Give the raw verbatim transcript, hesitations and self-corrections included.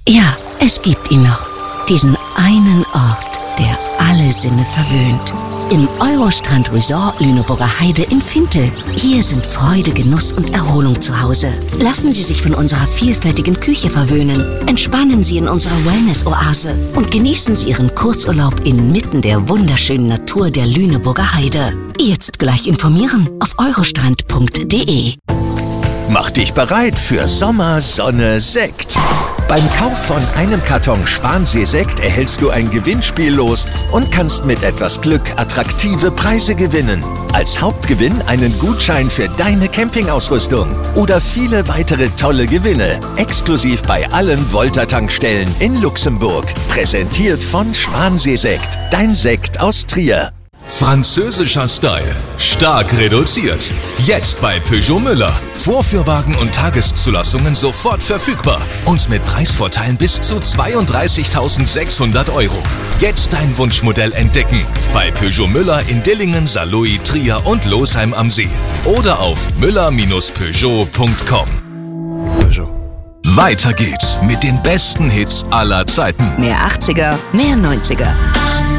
Ja, es gibt ihn noch. Diesen einen Ort, der alle Sinne verwöhnt. Im Eurostrand Resort Lüneburger Heide in Fintel. Hier sind Freude, Genuss und Erholung zu Hause. Lassen Sie sich von unserer vielfältigen Küche verwöhnen. Entspannen Sie in unserer Wellness-Oase und genießen Sie Ihren Kurzurlaub inmitten der wunderschönen Natur der Lüneburger Heide. Jetzt gleich informieren auf eurostrand punkt de. Mach dich bereit für Sommer, Sonne, Sekt. Beim Kauf von einem Karton Schwansee-Sekt erhältst du ein Gewinnspiel los und kannst mit etwas Glück attraktive Preise gewinnen. Als Hauptgewinn einen Gutschein für deine Campingausrüstung oder viele weitere tolle Gewinne. Exklusiv bei allen Volta-Tankstellen in Luxemburg. Präsentiert von Schwansee-Sekt, dein Sekt aus Trier. Französischer Style. Stark reduziert. Jetzt bei Peugeot Müller. Vorführwagen und Tageszulassungen sofort verfügbar. Und mit Preisvorteilen bis zu zweiunddreißigtausendsechshundert Euro. Jetzt dein Wunschmodell entdecken. Bei Peugeot Müller in Dillingen, Saarlouis, Trier und Losheim am See. Oder auf müller Bindestrich peugeot punkt com. Peugeot. Weiter geht's mit den besten Hits aller Zeiten. Mehr achtziger, mehr neunziger.